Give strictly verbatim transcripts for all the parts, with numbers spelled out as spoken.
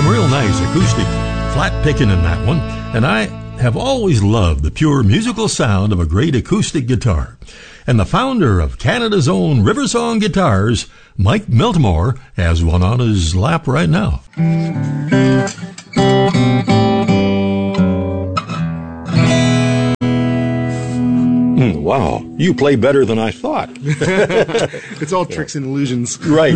some real nice acoustic flat picking in that one, and I have always loved the pure musical sound of a great acoustic guitar. And the founder of Canada's own Riversong Guitars, Mike Miltimore, has one on his lap right now. Mm, wow, you play better than I thought. It's all tricks and illusions. Right.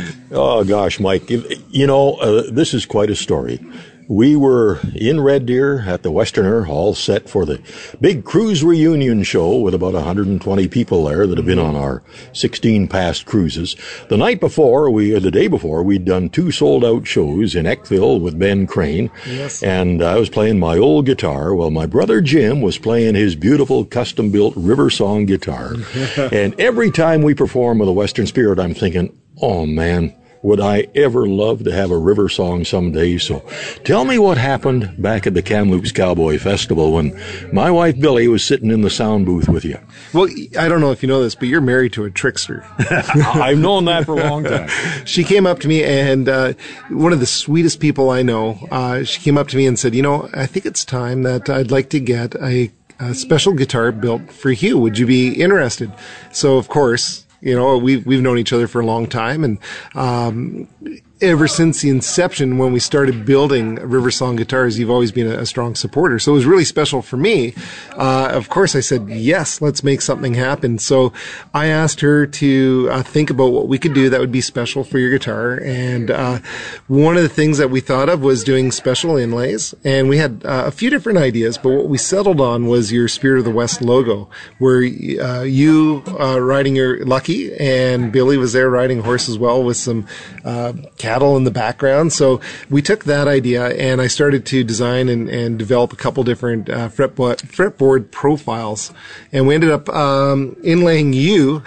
Oh, gosh, Mike, you know, uh, this is quite a story. We were in Red Deer at the Westerner, all set for the big cruise reunion show with about one hundred twenty people there that have been on our sixteen past cruises. The night before, we, or the day before, we'd done two sold-out shows in Eckville with Ben Crane. Yes. And I was playing my old guitar while my brother Jim was playing his beautiful custom-built Riversong guitar. And every time we perform with a Western Spirit, I'm thinking, oh, man, would I ever love to have a Riversong someday? So tell me what happened back at the Kamloops Cowboy Festival when my wife Billy was sitting in the sound booth with you. Well, I don't know if you know this, but you're married to a trickster. I've known that for a long time. She came up to me, and uh, one of the sweetest people I know, uh, she came up to me and said, you know, I think it's time that I'd like to get a, a special guitar built for Hugh. Would you be interested? So, of course, you know, we've, we've known each other for a long time, and um, ever since the inception, when we started building Riversong guitars, you've always been a, a strong supporter. So it was really special for me. Uh, of course, I said, yes, let's make something happen. So I asked her to uh, think about what we could do that would be special for your guitar. And uh, one of the things that we thought of was doing special inlays. And we had uh, a few different ideas, but what we settled on was your Spirit of the West logo, where uh, you uh, riding your Lucky, and Billy was there riding a horse as well with some uh, cattle in the background. So we took that idea, and I started to design and, and develop a couple different uh, fretboard, fretboard profiles, and we ended up um, inlaying you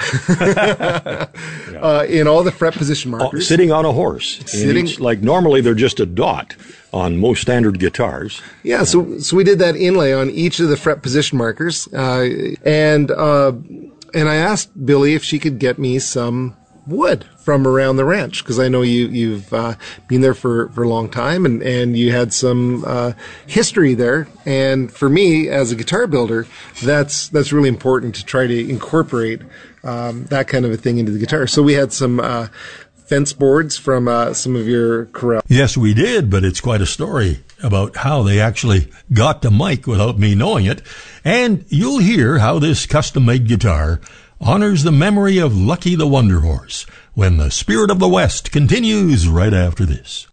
yeah. uh, in all the fret position markers. Oh, sitting on a horse. Sitting, each, like normally they're just a dot on most standard guitars. Yeah, so so we did that inlay on each of the fret position markers, uh, and uh, and I asked Billy if she could get me some wood from around the ranch, because I know you, you've uh, been there for, for a long time, and, and you had some uh, history there. And for me, as a guitar builder, that's that's really important to try to incorporate um, that kind of a thing into the guitar. So we had some uh, fence boards from uh, some of your corral. Yes, we did, but it's quite a story about how they actually got to Mike without me knowing it. And you'll hear how this custom-made guitar honors the memory of Lucky the Wonder Horse when the Spirit of the West continues right after this.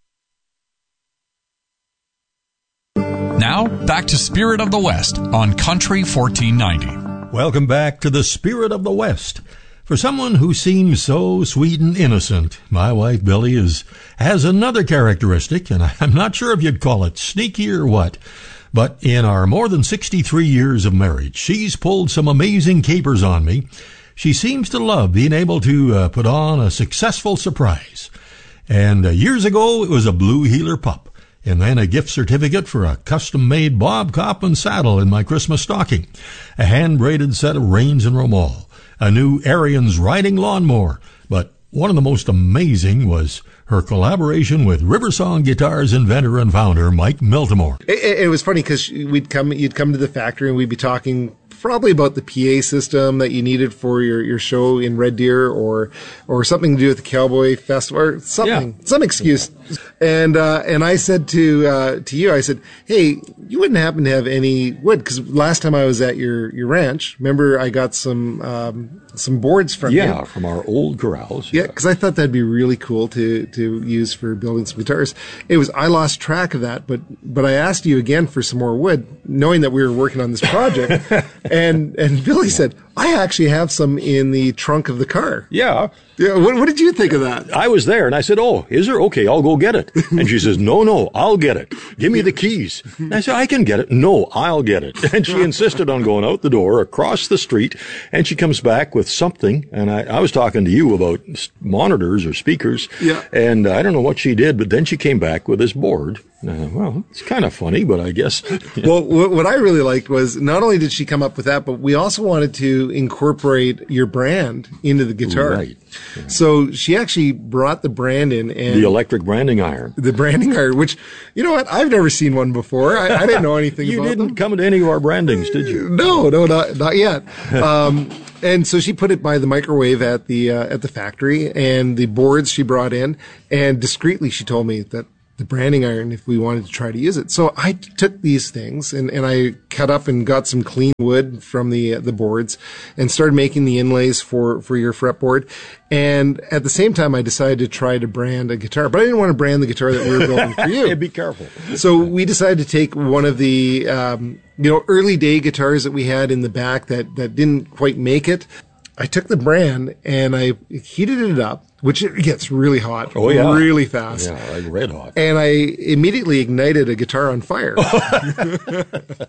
Now, back to Spirit of the West on Country fourteen ninety. Welcome back to the Spirit of the West. For someone who seems so sweet and innocent, my wife Billy is has another characteristic, and I'm not sure if you'd call it sneaky or what. But in our more than sixty-three years of marriage, she's pulled some amazing capers on me. She seems to love being able to uh, put on a successful surprise. And uh, years ago, it was a blue heeler pup, and then a gift certificate for a custom-made Bob Coppin saddle in my Christmas stocking, a hand-braided set of reins and romal, a new Ariens riding lawnmower. But one of the most amazing was her collaboration with Riversong Guitars inventor and founder Mike Miltimore. It, it, it was funny because we'd come, you'd come to the factory and we'd be talking probably about the P A system that you needed for your, your show in Red Deer, or or something to do with the Cowboy Festival, or something, yeah. some excuse. And uh, and I said to uh, to you, I said, hey, you wouldn't happen to have any wood? Because last time I was at your, your ranch, remember I got some um, some boards from yeah, you. Yeah, from our old corrals. Yeah, because I thought that'd be really cool to to use for building some guitars. It was I lost track of that, but but I asked you again for some more wood, knowing that we were working on this project. And and Billy said, I actually have some in the trunk of the car. Yeah. Yeah. What, what did you think of that? I was there, and I said, oh, is there? Okay, I'll go get it. And she says, no, no, I'll get it. Give me the keys. And I said, I can get it. No, I'll get it. And she insisted on going out the door, across the street, and she comes back with something. And I, I was talking to you about monitors or speakers. Yeah. And I don't know what she did, but then she came back with this board. Uh, well, it's kind of funny, but I guess. Well, what, what I really liked was not only did she come up with that, but we also wanted to to incorporate your brand into the guitar. Right. So she actually brought the brand in, and The electric branding iron. the branding iron, which, you know what, I've never seen one before. I, I didn't know anything You about didn't them. come to any of our brandings, did you? No, no, not not yet. Um, and so she put it by the microwave at the uh, at the factory, and the boards she brought in, and discreetly she told me that the branding iron, if we wanted to try to use it. So I took these things and, and I cut up and got some clean wood from the uh, the boards and started making the inlays for, for your fretboard. And at the same time, I decided to try to brand a guitar, but I didn't want to brand the guitar that we were building for you. Hey, be careful. So we decided to take one of the, um, you know, early day guitars that we had in the back that, that didn't quite make it. I took the brand and I heated it up, which it gets really hot, Oh, yeah. really fast. Yeah, like red hot. And I immediately ignited a guitar on fire. And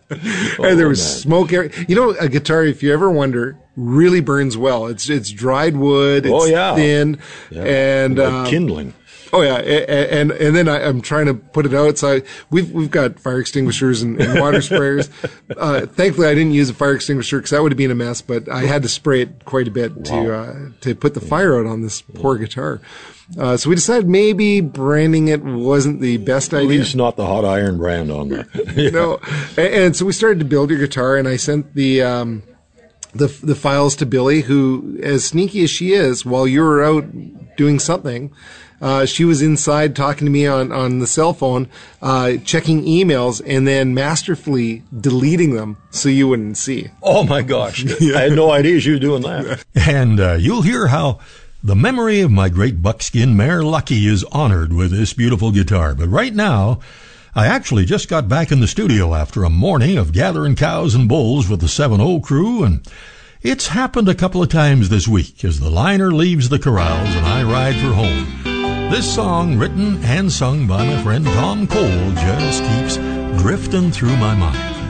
there was man. smoke. Air. You know, a guitar, if you ever wonder, really burns well. It's it's dried wood. It's Oh, yeah. thin. Yeah. And Like uh, kindling. Oh yeah, A- and and then I, I'm trying to put it out. So I, we've we've got fire extinguishers and, and water sprayers. Uh, thankfully, I didn't use a fire extinguisher because that would have been a mess. But I had to spray it quite a bit to Wow. uh, to put the fire out on this poor guitar. Uh, so we decided maybe branding it wasn't the best At idea. least not the hot iron brand on there. No, and, and so we started to build your guitar, and I sent the. Um, the the files to Billy, who, as sneaky as she is, while you were out doing something, uh, she was inside talking to me on, on the cell phone, uh, checking emails, and then masterfully deleting them so you wouldn't see. Oh, my gosh. I had no idea she was doing that. And uh, you'll hear how the memory of my great buckskin mare Lucky is honored with this beautiful guitar. But right now, I actually just got back in the studio after a morning of gathering cows and bulls with the seven oh crew, and it's happened a couple of times this week as the liner leaves the corrals and I ride for home. This song, written and sung by my friend Tom Cole, just keeps drifting through my mind.